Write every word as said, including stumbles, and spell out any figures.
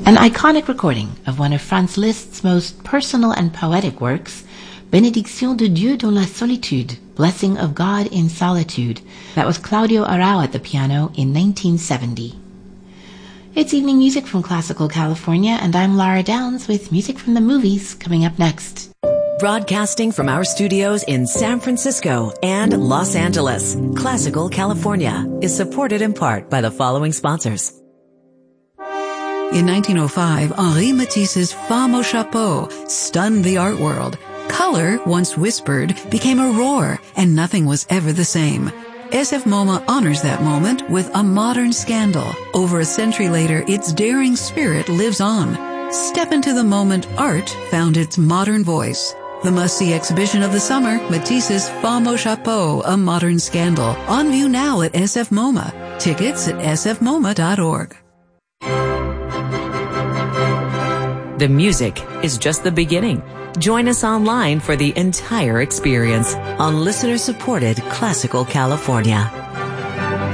An iconic recording of one of Franz Liszt's most personal and poetic works, Bénédiction de Dieu dans la solitude, Blessing of God in Solitude. That was Claudio Arrau at the piano in nineteen seventy. It's evening music from Classical California, and I'm Lara Downs with music from the movies coming up next. Broadcasting from our studios in San Francisco and Los Angeles, Classical California is supported in part by the following sponsors. In nineteen oh five, Henri Matisse's Femme au Chapeau stunned the art world. Color, once whispered, became a roar, and nothing was ever the same. S F MoMA honors that moment with a modern scandal. Over a century later, its daring spirit lives on. Step into the moment art found its modern voice. The must-see exhibition of the summer, Matisse's Femme au Chapeau, A Modern Scandal. On view now at S F MoMA. Tickets at s f moma dot org. The music is just the beginning. Join us online for the entire experience on listener-supported Classical California.